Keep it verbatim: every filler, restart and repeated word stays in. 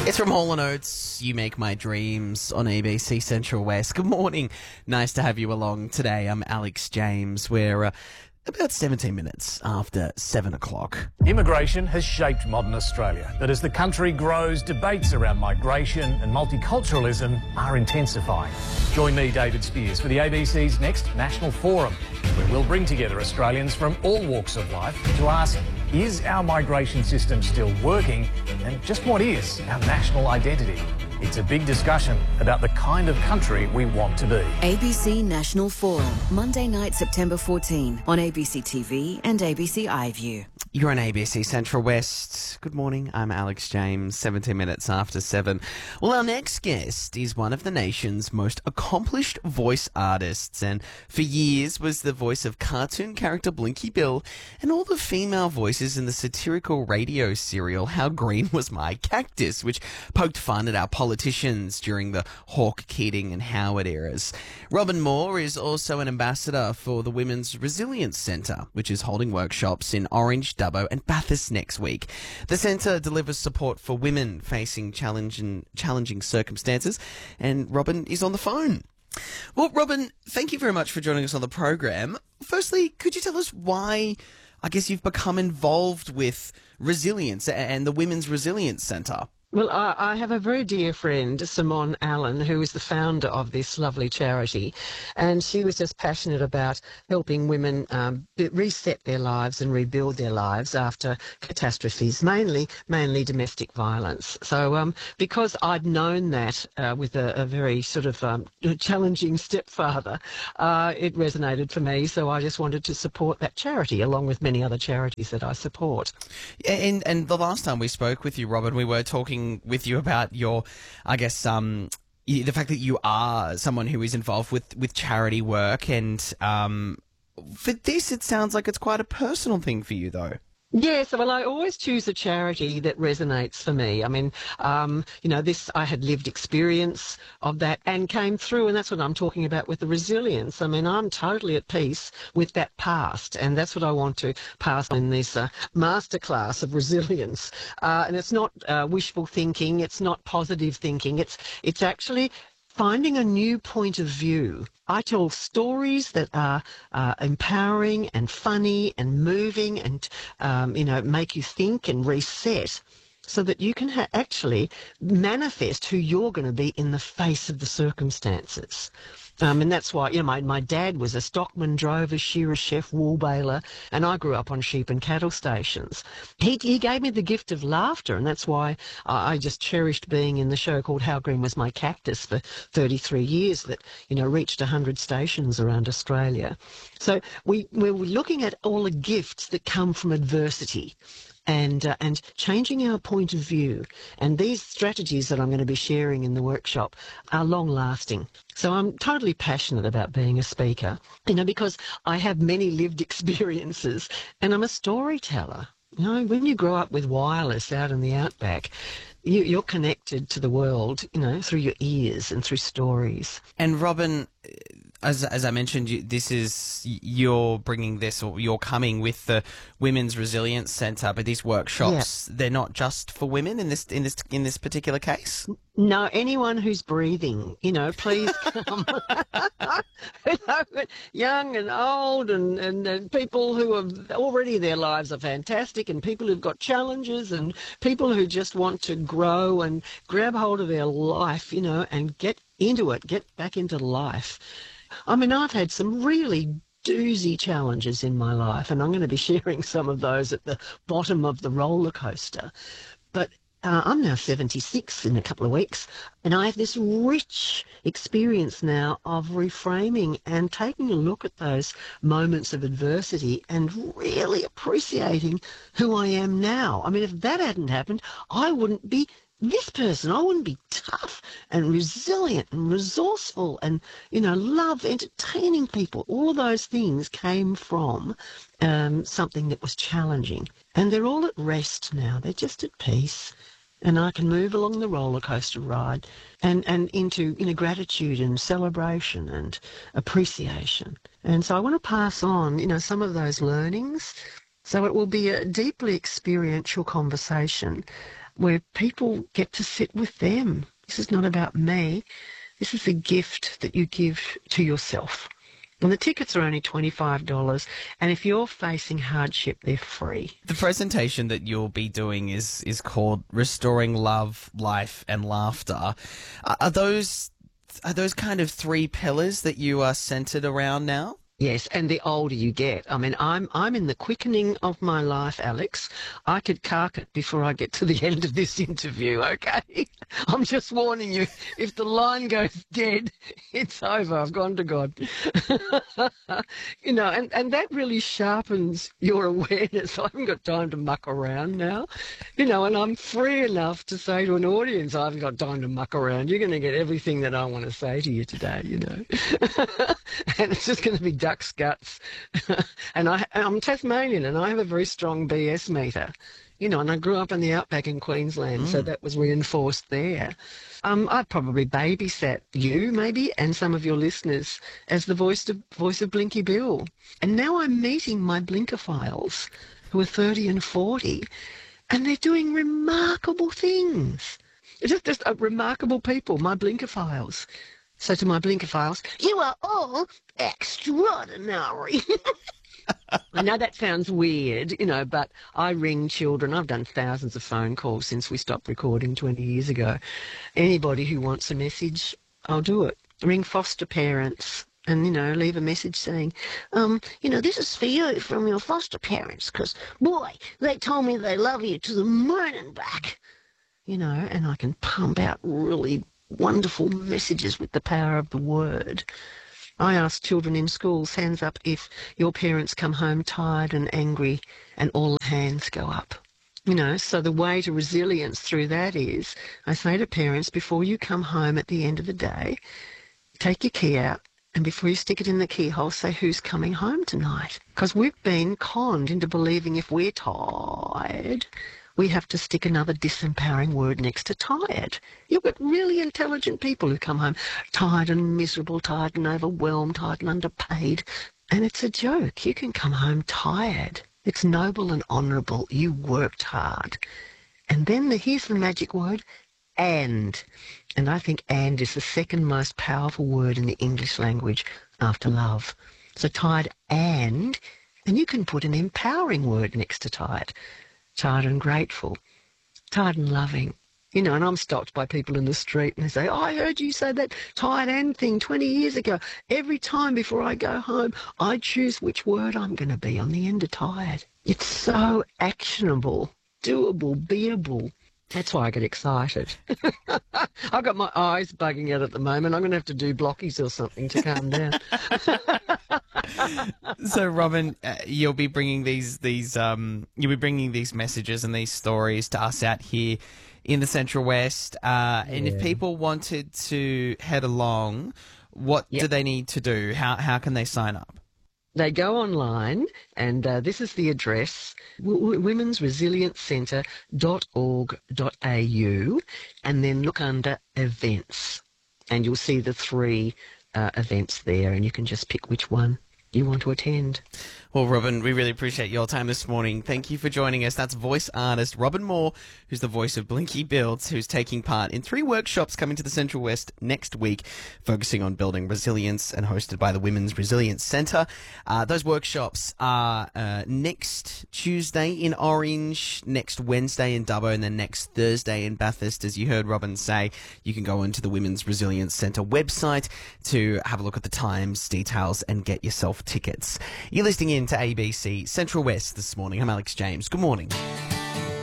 It's from Hall and Oates, You Make My Dreams on A B C Central West. Good morning. Nice to have you along today. I'm Alex James. We're uh, about seventeen minutes after seven o'clock. Immigration has shaped modern Australia, but as the country grows, debates around migration and multiculturalism are intensifying. Join me, David Spears, for the A B C's next National Forum, where we'll bring together Australians from all walks of life to ask, is our migration system still working, and just what is our national identity? It's a big discussion about the kind of country we want to be. A B C National Forum, Monday night, September fourteenth, on A B C T V and A B C iView. You're on A B C Central West. Good morning. I'm Alex James, seventeen minutes after seven. Well, our next guest is one of the nation's most accomplished voice artists, and for years was the voice of cartoon character Blinky Bill and all the female voices in the satirical radio serial How Green Was My Cactus, which poked fun at our politicians during the Hawke, Keating and Howard eras. Robin Moore is also an ambassador for the Women's Resilience Centre, which is holding workshops in Orange, Dubbo and Bathurst next week. The centre delivers support for women facing challenging, challenging circumstances, and Robin is on the phone. Well, Robin, thank you very much for joining us on the program. Firstly, could you tell us why, I guess, you've become involved with resilience and the Women's Resilience Centre? Well, I, I have a very dear friend, Simone Allen, who is the founder of this lovely charity, and she was just passionate about helping women um, reset their lives and rebuild their lives after catastrophes, mainly mainly domestic violence. So um, because I'd known that uh, with a, a very sort of um, challenging stepfather, uh, it resonated for me, so I just wanted to support that charity, along with many other charities that I support. And, and the last time we spoke with you, Robin, we were talking with you about your, I guess, um, the fact that you are someone who is involved with, with charity work, and um, for this, it sounds like it's quite a personal thing for you, though. Yes, well, I always choose a charity that resonates for me. I mean, um, you know, this, I had lived experience of that and came through, and that's what I'm talking about with the resilience. I mean, I'm totally at peace with that past, and that's what I want to pass on in this uh, masterclass of resilience. Uh, and it's not uh, wishful thinking, it's not positive thinking, it's it's actually finding a new point of view. I tell stories that are uh, empowering and funny and moving and, um, you know, make you think and reset, so that you can ha- actually manifest who you're going to be in the face of the circumstances. Um, and that's why, you know, my, my dad was a stockman, drover, shearer, chef, wool baler, and I grew up on sheep and cattle stations. He, he gave me the gift of laughter, and that's why I, I just cherished being in the show called How Green Was My Cactus for thirty-three years that, you know, reached one hundred stations around Australia. So we, we're looking at all the gifts that come from adversity. And uh, and changing our point of view. And these strategies that I'm going to be sharing in the workshop are long-lasting. So I'm totally passionate about being a speaker, you know, because I have many lived experiences, and I'm a storyteller. You know, when you grow up with wireless out in the outback, you, you're connected to the world, you know, through your ears and through stories. And Robin, As as I mentioned, you, this is you're bringing this, or you're coming with the Women's Resilience Centre, but these workshops, yeah, they're not just for women in this in this in this particular case. No, anyone who's breathing, you know, please come. You know, young and old, and, and and people who have already, their lives are fantastic, and people who've got challenges, and people who just want to grow and grab hold of their life, you know, and get into it, get back into life. I mean, I've had some really doozy challenges in my life, and I'm going to be sharing some of those at the bottom of the roller coaster. But uh, I'm now seventy-six in a couple of weeks, and I have this rich experience now of reframing and taking a look at those moments of adversity and really appreciating who I am now. I mean, if that hadn't happened, I wouldn't be this person. I wouldn't be tough and resilient and resourceful and, you know, love entertaining people. All of those things came from um, something that was challenging. And they're all at rest now. They're just at peace. And I can move along the roller coaster ride and, and into, you know, gratitude and celebration and appreciation. And so I want to pass on, you know, some of those learnings. So it will be a deeply experiential conversation where people get to sit with them. This is not about me. This is a gift that you give to yourself. And the tickets are only twenty-five dollars, and if you're facing hardship, they're free. The presentation that you'll be doing is, is called Restoring Love, Life and Laughter. Are, are those are those kind of three pillars that you are centred around now? Yes, and the older you get. I mean, I'm I'm in the quickening of my life, Alex. I could cark it before I get to the end of this interview, okay? I'm just warning you, if the line goes dead, it's over. I've gone to God. You know, and, and that really sharpens your awareness. I haven't got time to muck around now. You know, and I'm free enough to say to an audience, I haven't got time to muck around. You're going to get everything that I want to say to you today, you know. And it's just going to be duck's guts. And I, I'm Tasmanian, and I have a very strong B S meter. You know, and I grew up in the outback in Queensland, mm. so that was reinforced there. Um, I probably babysat you, maybe, and some of your listeners as the voice of, voice of Blinky Bill. And now I'm meeting my Blinkophiles who are thirty and forty, and they're doing remarkable things. They're just, just uh, remarkable people, my Blinkophiles. So to my Blinkophiles, you are all extraordinary. I know that sounds weird, you know, but I ring children. I've done thousands of phone calls since we stopped recording twenty years ago. Anybody who wants a message, I'll do it. Ring foster parents and, you know, leave a message saying, um, you know, this is for you from your foster parents because, boy, they told me they love you to the moon and back. You know, and I can pump out really wonderful messages with the power of the word. I ask children in schools, hands up if your parents come home tired and angry, and all hands go up. You know, so the way to resilience through that is, I say to parents, before you come home at the end of the day, take your key out, and before you stick it in the keyhole, say who's coming home tonight. Because we've been conned into believing if we're tired, we have to stick another disempowering word next to tired. You've got really intelligent people who come home tired and miserable, tired and overwhelmed, tired and underpaid. And it's a joke. You can come home tired. It's noble and honourable. You worked hard. And then the, here's the magic word, and. And I think and is the second most powerful word in the English language after love. So tired and, and you can put an empowering word next to tired. Tired and grateful, tired and loving. You know, and I'm stopped by people in the street and they say, oh, I heard you say that tired and thing twenty years ago. Every time before I go home, I choose which word I'm going to be on the end of tired. It's so actionable, doable, beable. That's why I get excited. I've got my eyes bugging out at the moment. I'm going to have to do blockies or something to calm down. So, Robin, uh, you'll be bringing these these um you'll be bringing these messages and these stories to us out here in the Central West. Uh, yeah. And if people wanted to head along, what yep. do they need to do? How how can they sign up? They go online, and uh, this is the address, w- women's resilience centre dot org dot a u, and then look under events, and you'll see the three uh, events there, and you can just pick which one you want to attend. Well, Robin, we really appreciate your time this morning. Thank you for joining us. That's voice artist Robin Moore, who's the voice of Blinky Bill, who's taking part in three workshops coming to the Central West next week, focusing on building resilience and hosted by the Women's Resilience Centre. Uh, those workshops are uh, next Tuesday in Orange, next Wednesday in Dubbo, and then next Thursday in Bathurst. As you heard Robin say, you can go onto the Women's Resilience Centre website to have a look at the times, details, and get yourself tickets. You're listening in to A B C Central West this morning. I'm Alex James. Good morning.